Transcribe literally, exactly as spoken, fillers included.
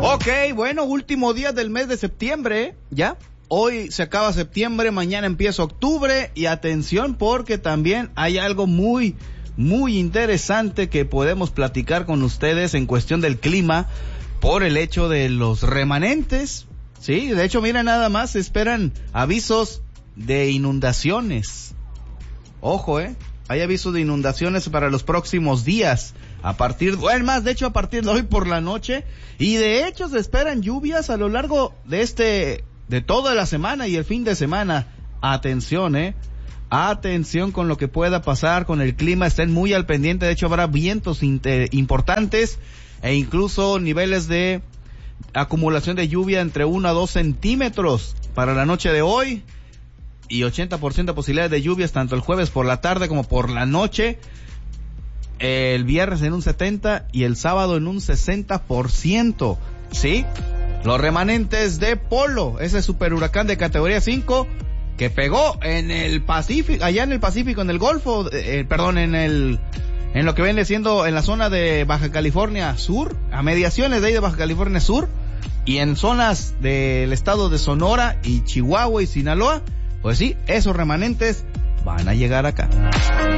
Ok, bueno, último día del mes de septiembre, ¿ya? Hoy se acaba septiembre, mañana empieza octubre y atención porque también hay algo muy, muy interesante que podemos platicar con ustedes en cuestión del clima por el hecho de los remanentes, ¿sí? De hecho, mira, nada más se esperan avisos de inundaciones. Ojo, ¿eh? Hay avisos de inundaciones para los próximos días. A partir, bueno, más, de hecho, a partir de hoy por la noche. Y de hecho, se esperan lluvias a lo largo de este, de toda la semana y el fin de semana. Atención, ¿eh? Atención con lo que pueda pasar con el clima. Estén muy al pendiente. De hecho, habrá vientos inter- importantes e incluso niveles de acumulación de lluvia entre uno a dos centímetros para la noche de hoy. Y ochenta por ciento de posibilidades de lluvias tanto el jueves por la tarde como por la noche. El viernes en un setenta y el sábado en un sesenta por ciento. ¿Sí? Los remanentes de Polo, ese super huracán de categoría cinco que pegó en el Pacífico, allá en el Pacífico, en el Golfo, eh, perdón, en el, en lo que viene siendo en la zona de Baja California Sur, a mediaciones de ahí de Baja California Sur, y en zonas del estado de Sonora y Chihuahua y Sinaloa, pues sí, esos remanentes van a llegar acá.